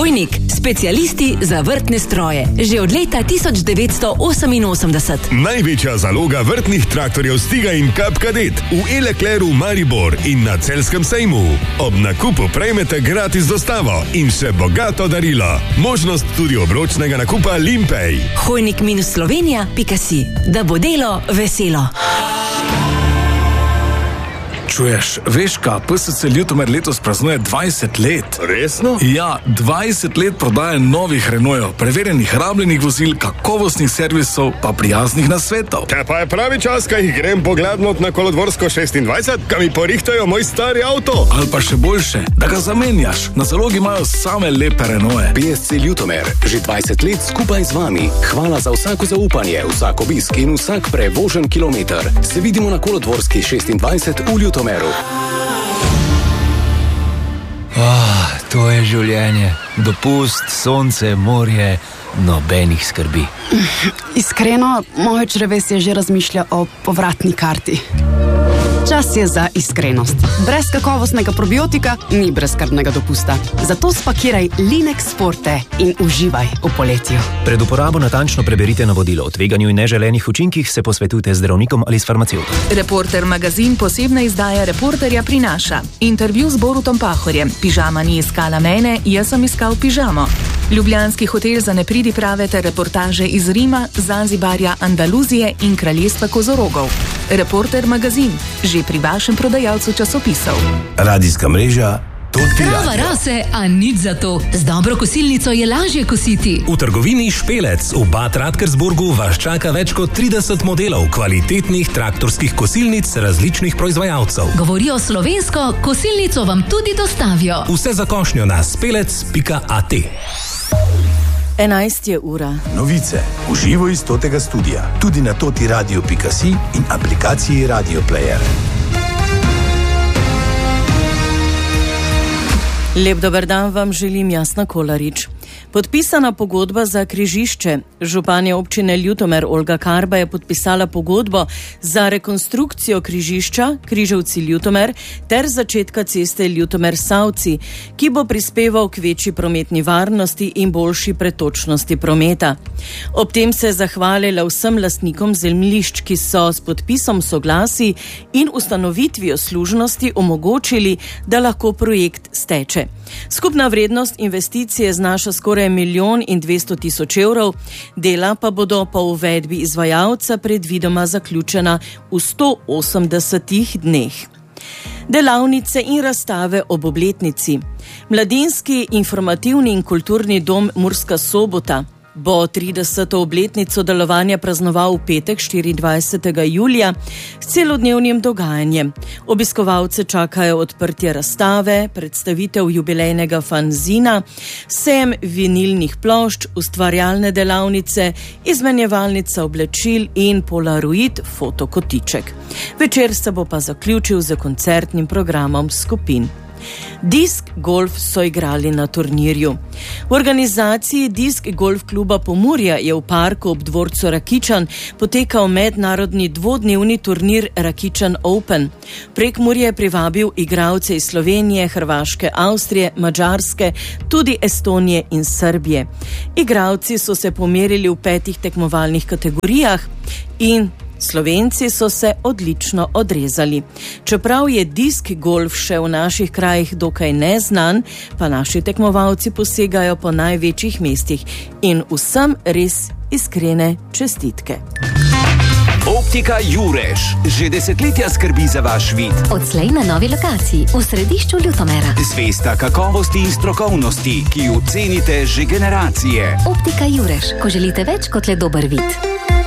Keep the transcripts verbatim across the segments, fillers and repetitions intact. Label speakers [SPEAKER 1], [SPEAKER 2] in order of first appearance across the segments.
[SPEAKER 1] Hojnik, specialisti za vrtne stroje. Že od leta tisoč devetsto oseminosemdeset.
[SPEAKER 2] Največja zaloga vrtnih traktorjev Stiga in Kap Kadet v Elekleru Maribor in na Celjskem sejmu. Ob nakupu prejmete gratis dostavo in še bogato darilo. Možnost tudi obročnega nakupa Limpej.
[SPEAKER 1] Hojnik minus Slovenija pika si. Da bo delo veselo.
[SPEAKER 3] Čuješ, veš ka, P S C Ljutomer letos praznuje dvajset let.
[SPEAKER 2] Resno?
[SPEAKER 3] Ja, dvajset let prodaje novih Renaultov, preverjenih rabljenih vozil, kakovostnih servisov, pa prijaznih nasvetov.
[SPEAKER 2] Kaj pa je pravi čas, kaj jih grem poglednot na Kolodvorsko šestindvajset, kaj mi porihtajo moj stari avto?
[SPEAKER 3] Ali pa še boljše, da ga zamenjaš. Na zalogi imajo same lepe Renaulte.
[SPEAKER 4] P S C Ljutomer, že dvajset let skupaj z vami. Hvala za vsako zaupanje, vsak obisk in vsak prevožen kilometer. Se vidimo na Kolodvorski šestindvajset v Ljutomeru.
[SPEAKER 5] Oh, to je življenje. Dopust, sonce, morje, nobenih skrbi.
[SPEAKER 6] Iskreno, moje črevesje že razmišlja o povratni karti. Čas je za iskrenost. Brez kakovostnega probiotika ni brezskrbnega dopusta. Zato spakiraj Linex Forte in uživaj v poletju.
[SPEAKER 7] Pred uporabo natančno preberite navodilo. O tveganju in neželenih učinkih se posvetujte z zdravnikom ali s farmacevtom.
[SPEAKER 8] Reporter magazin posebna izdaja Reporterja prinaša. Intervju z Borutom Pahorjem. Pižama ni iskala mene, jaz sem iskal pižamo. Ljubljanski hotel za nepridiprave ter reportaže iz Rima, Zanzibarja, Andaluzije in kraljestva kozorogov. Reporter magazin, že pri vašem prodajalcu časopisov.
[SPEAKER 9] Radijska mreža
[SPEAKER 1] Trava rase, a nič za to. Z dobro kosilnico je lažje kositi.
[SPEAKER 10] V trgovini Špelec v Bad Radkersburgu vas čaka več kot trideset modelov kvalitetnih traktorskih kosilnic različnih proizvajalcev.
[SPEAKER 1] Govorijo slovensko, kosilnico vam tudi dostavijo.
[SPEAKER 10] Vse za košnjo na spelec pika a t.
[SPEAKER 11] enajst je ura.
[SPEAKER 9] Novice v živo iz Totega studia, tudi na totiradio pika si in aplikaciji Radio Player.
[SPEAKER 11] Lep dober dan vam želim, Jasna Kolarič. Podpisana pogodba za križišče. Županja občine Ljutomer Olga Karba je podpisala pogodbo za rekonstrukcijo križišča Križevci-Ljutomer ter začetka ceste Ljutomer-Savci, ki bo prispeval k večji prometni varnosti in boljši pretočnosti prometa. Ob tem se je zahvalila vsem lastnikom zemljišč, ki so s podpisom soglasi in ustanovitvijo služnosti omogočili, da lahko projekt steče. Skupna vrednost investicije znaša skoraj milijon in dvesto tisoč evrov, dela pa bodo po uvedbi izvajalca predvidoma zaključena v sto osemdesetih dneh. Delavnice in razstave ob obletnici. Mladinski informativni in kulturni dom Murska Sobota bo trideseto obletnico delovanja praznoval v petek štiriindvajsetega julija s celodnevnim dogajanjem. Obiskovalce čakajo odprtje razstave, predstavitev jubilejnega fanzina, sejem vinilnih plošč, ustvarjalne delavnice, izmenjevalnica oblačil in polaroid fotokotiček. Večer se bo pa zaključil z koncertnim programom skupin. Disk golf so igrali na turnirju. V organizaciji Disk golf kluba Pomurja je v parku ob dvorcu Rakičan potekal mednarodni dvodnevni turnir Rakičan Open. Prekmurje je privabil igralce iz Slovenije, Hrvaške, Avstrije, Madžarske, tudi Estonije in Srbije. Igralci so se pomerili v petih tekmovalnih kategorijah in Slovenci so se odlično odrezali. Čeprav je disk golf še v naših krajih dokaj neznan, pa naši tekmovalci posegajo po največjih mestih in vsem res iskrene čestitke.
[SPEAKER 4] Optika Jureš že desetletja skrbi za vaš vid.
[SPEAKER 1] Odslej na novi lokaciji v središču Ljutomera.
[SPEAKER 4] Zvesta kakovosti in strokovnosti, ki jo cenite že generacije.
[SPEAKER 1] Optika Jureš, ko želite več kot le dober vid.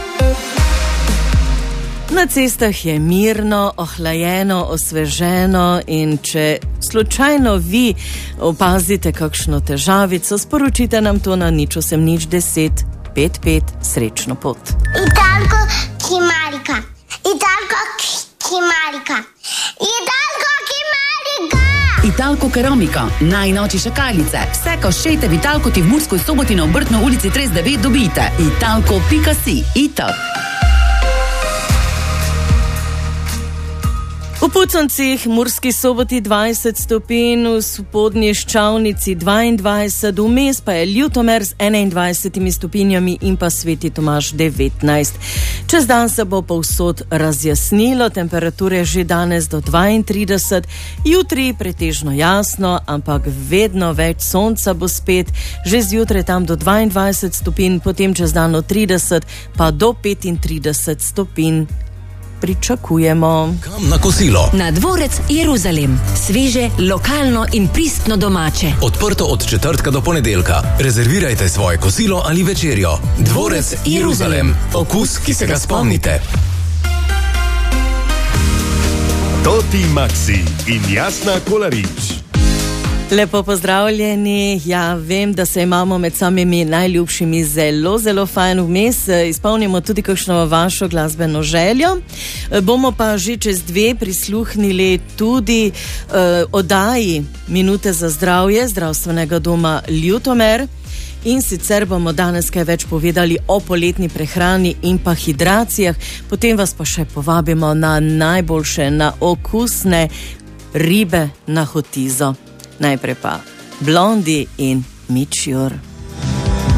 [SPEAKER 11] Na cestah je mirno, ohlajeno, osveženo in če slučajno vi opazite kakšno težavico, sporočite nam to na nič osem nič deset pet pet. Srečno pot.
[SPEAKER 12] Italko Kimarika. Italko Kimarika. Italko Kimarika.
[SPEAKER 13] Italko Keramika, najnovejše šakalice. Vse, ko šejte v Italko, ti v Murskoj Soboti na Obrtno ulici trideset devet dobite. Italko pika si. Italko.
[SPEAKER 11] V Puconcih, Murski Soboti dvajset stopinj, v Spodnji Ščavnici dvaindvajset, vmes pa je Ljutomer z enaindvajsetimi stopinjami in pa Sveti Tomaž devetnajst. Čez dan se bo povsod razjasnilo, temperature že danes do dvaintrideset, jutri pretežno jasno, ampak vedno več sonca bo spet, že zjutraj tam do dvaindvajset stopinj, potem čez dan od trideset pa do petintrideset stopinj. Pričakujemo.
[SPEAKER 10] Kam na kosilo?
[SPEAKER 1] Na dvorec Jeruzalem. Sveže, lokalno in pristno domače.
[SPEAKER 10] Odprto od četrtka do ponedeljka. Rezervirajte svoje kosilo ali večerjo. Dvorec Jeruzalem. Okus, ki se ga spomnite.
[SPEAKER 2] Toti Maxi in Jasna Kolarič.
[SPEAKER 11] Lepo pozdravljeni. Ja, vem, da se imamo med samimi najljubšimi zelo, zelo fajn vmes. Izpolnimo tudi kakšno vašo glasbeno željo. Bomo pa že čez dve prisluhnili tudi uh, oddaji Minute za zdravje zdravstvenega doma Ljutomer. In sicer bomo danes kaj več povedali o poletni prehrani in pa hidracijah. Potem vas pa še povabimo na najboljše, na okusne ribe na Hotizo. Najprej pa Blondie in Meteor.